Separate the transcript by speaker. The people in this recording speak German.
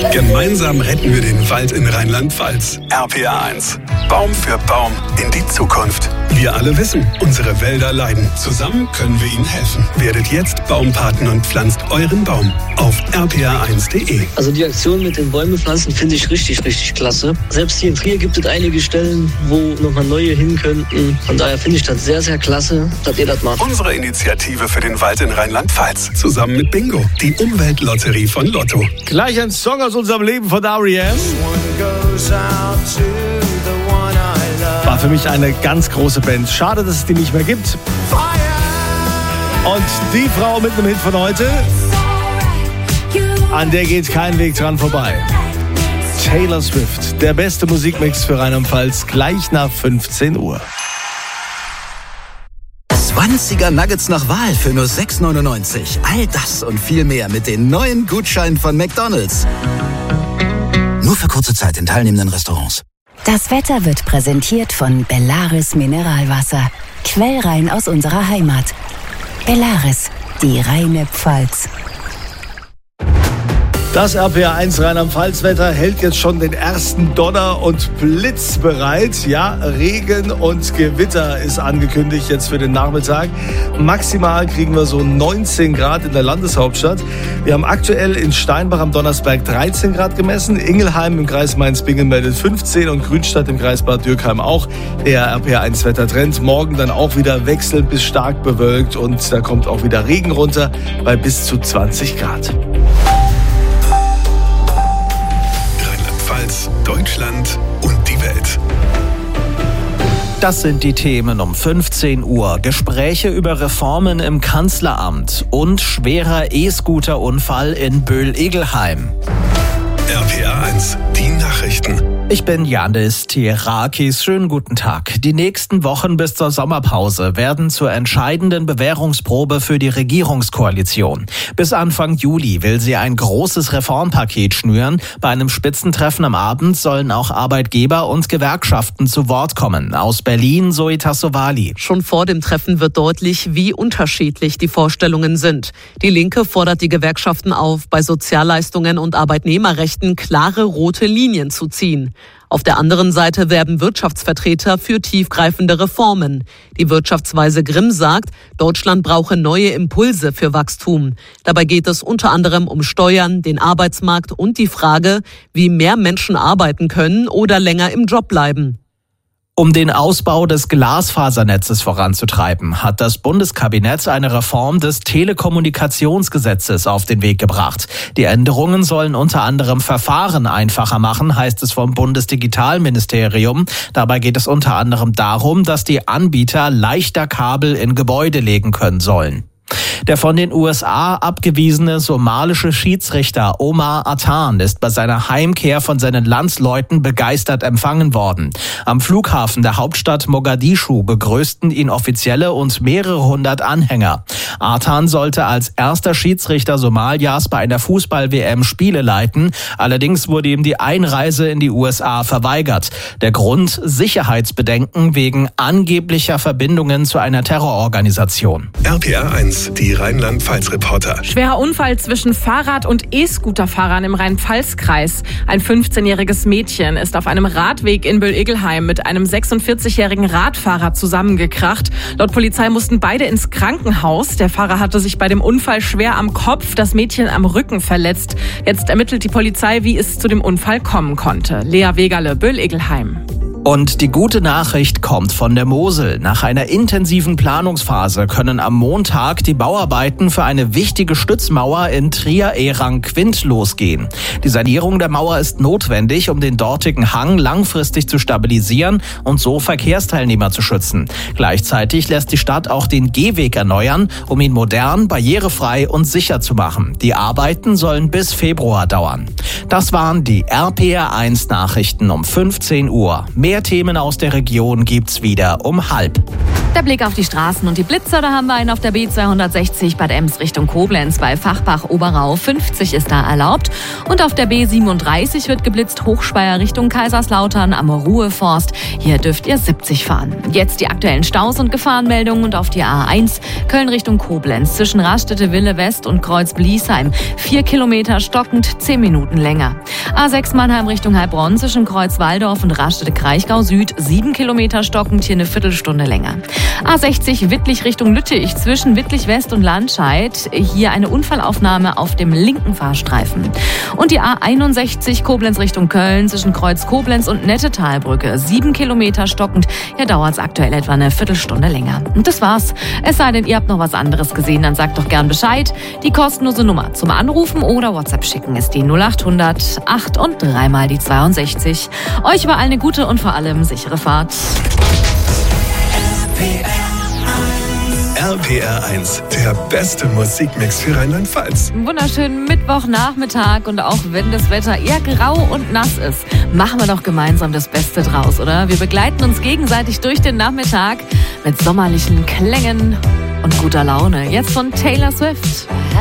Speaker 1: Gemeinsam retten wir den Wald in Rheinland-Pfalz. RPA 1. Baum für Baum in die Zukunft. Wir alle wissen, unsere Wälder leiden. Zusammen können wir ihnen helfen. Werdet jetzt Baumpaten und pflanzt euren Baum auf rpa1.de.
Speaker 2: Also die Aktion mit den Bäume pflanzen finde ich richtig, richtig klasse. Selbst hier in Trier gibt es einige Stellen, wo nochmal neue hin könnten. Von daher finde ich das sehr, sehr klasse, dass ihr das macht.
Speaker 1: Unsere Initiative für den Wald in Rheinland-Pfalz. Zusammen mit Bingo, die Umweltlotterie von Lotto.
Speaker 3: Gleich ein Song aus unserem Leben von R.E.M. War für mich eine ganz große Band. Schade, dass es die nicht mehr gibt. Und die Frau mit einem Hit von heute, an der geht kein Weg dran vorbei. Taylor Swift, der beste Musikmix für Rheinland-Pfalz, gleich nach 15 Uhr.
Speaker 4: 20er Nuggets nach Wahl für nur 6,99. All das und viel mehr mit den neuen Gutscheinen von McDonald's. Nur für kurze Zeit in teilnehmenden Restaurants.
Speaker 5: Das Wetter wird präsentiert von Bellaris Mineralwasser. Quellrein aus unserer Heimat. Bellaris, die reine Pfalz.
Speaker 3: Das RPA 1 Rheinland-Pfalz-Wetter hält jetzt schon den ersten Donner und Blitz bereit. Ja, Regen und Gewitter ist angekündigt jetzt für den Nachmittag. Maximal kriegen wir so 19 Grad in der Landeshauptstadt. Wir haben aktuell in Steinbach am Donnersberg 13 Grad gemessen. Ingelheim im Kreis Mainz-Bingen meldet 15 und Grünstadt im Kreis Bad Dürkheim auch. Der RPA 1 Wettertrend. Morgen dann auch wieder wechselnd bis stark bewölkt und da kommt auch wieder Regen runter bei bis zu 20 Grad.
Speaker 1: Deutschland und die Welt.
Speaker 6: Das sind die Themen um 15 Uhr. Gespräche über Reformen im Kanzleramt und schwerer E-Scooter-Unfall in Böhl-Igelheim.
Speaker 1: RPA 1, die Nachrichten.
Speaker 6: Ich bin Janis Tierakis. Schönen guten Tag. Die nächsten Wochen bis zur Sommerpause werden zur entscheidenden Bewährungsprobe für die Regierungskoalition. Bis Anfang Juli will sie ein großes Reformpaket schnüren. Bei einem Spitzentreffen am Abend sollen auch Arbeitgeber und Gewerkschaften zu Wort kommen. Aus Berlin, Zoe Tassovali.
Speaker 7: Schon vor dem Treffen wird deutlich, wie unterschiedlich die Vorstellungen sind. Die Linke fordert die Gewerkschaften auf, bei Sozialleistungen und Arbeitnehmerrechten klare rote Linien zu ziehen. Auf der anderen Seite werben Wirtschaftsvertreter für tiefgreifende Reformen. Die Wirtschaftsweise Grimm sagt, Deutschland brauche neue Impulse für Wachstum. Dabei geht es unter anderem um Steuern, den Arbeitsmarkt und die Frage, wie mehr Menschen arbeiten können oder länger im Job bleiben.
Speaker 6: Um den Ausbau des Glasfasernetzes voranzutreiben, hat das Bundeskabinett eine Reform des Telekommunikationsgesetzes auf den Weg gebracht. Die Änderungen sollen unter anderem Verfahren einfacher machen, heißt es vom Bundesdigitalministerium. Dabei geht es unter anderem darum, dass die Anbieter leichter Kabel in Gebäude legen können sollen. Der von den USA abgewiesene somalische Schiedsrichter Omar Atan ist bei seiner Heimkehr von seinen Landsleuten begeistert empfangen worden. Am Flughafen der Hauptstadt Mogadischu begrüßten ihn Offizielle und mehrere hundert Anhänger. Atan sollte als erster Schiedsrichter Somalias bei einer Fußball-WM Spiele leiten. Allerdings wurde ihm die Einreise in die USA verweigert. Der Grund: Sicherheitsbedenken wegen angeblicher Verbindungen zu einer Terrororganisation.
Speaker 1: RPA 1. Die Rheinland-Pfalz-Reporter.
Speaker 8: Schwerer Unfall zwischen Fahrrad- und E-Scooter-Fahrern im Rhein-Pfalz-Kreis. Ein 15-jähriges Mädchen ist auf einem Radweg in Böhl-Igelheim mit einem 46-jährigen Radfahrer zusammengekracht. Laut Polizei mussten beide ins Krankenhaus. Der Fahrer hatte sich bei dem Unfall schwer am Kopf, das Mädchen am Rücken verletzt. Jetzt ermittelt die Polizei, wie es zu dem Unfall kommen konnte. Lea Wegerle, Böhl-Igelheim.
Speaker 6: Und die gute Nachricht kommt von der Mosel. Nach einer intensiven Planungsphase können am Montag die Bauarbeiten für eine wichtige Stützmauer in Trier-Erang-Quint losgehen. Die Sanierung der Mauer ist notwendig, um den dortigen Hang langfristig zu stabilisieren und so Verkehrsteilnehmer zu schützen. Gleichzeitig lässt die Stadt auch den Gehweg erneuern, um ihn modern, barrierefrei und sicher zu machen. Die Arbeiten sollen bis Februar dauern. Das waren die RPA 1 Nachrichten um 15 Uhr. Mehr Themen aus der Region gibt's wieder um 12:30.
Speaker 9: Der Blick auf die Straßen und die Blitzer, da haben wir einen auf der B260 Bad Ems Richtung Koblenz bei Fachbach-Oberau. 50 ist da erlaubt. Und auf der B37 wird geblitzt Hochspeyer Richtung Kaiserslautern am Ruheforst. Hier dürft ihr 70 fahren. Jetzt die aktuellen Staus und Gefahrenmeldungen und auf die A1 Köln Richtung Koblenz zwischen Rastede Wille West und Kreuz Bliesheim. 4 Kilometer stockend, 10 Minuten länger. A6 Mannheim Richtung Heilbronn zwischen Kreuzwaldorf und Rastede-Kraichgau Süd 7 Kilometer stockend, hier eine Viertelstunde länger. A60 Wittlich Richtung Lüttich zwischen Wittlich West und Landscheid, hier eine Unfallaufnahme auf dem linken Fahrstreifen. Und die A61 Koblenz Richtung Köln zwischen Kreuz Koblenz und Nettetalbrücke 7 Kilometer stockend, hier dauert es aktuell etwa eine Viertelstunde länger. Und das war's. Es sei denn, ihr habt noch was anderes gesehen, dann sagt doch gern Bescheid. Die kostenlose Nummer zum Anrufen oder WhatsApp schicken ist die 0800 8 und 3 mal die 62. Euch überall eine gute und vor allem sichere Fahrt.
Speaker 1: RPR 1, der beste Musikmix für Rheinland-Pfalz.
Speaker 9: Wunderschönen Mittwochnachmittag und auch wenn das Wetter eher grau und nass ist, machen wir doch gemeinsam das Beste draus, oder? Wir begleiten uns gegenseitig durch den Nachmittag mit sommerlichen Klängen und guter Laune. Jetzt von Taylor Swift.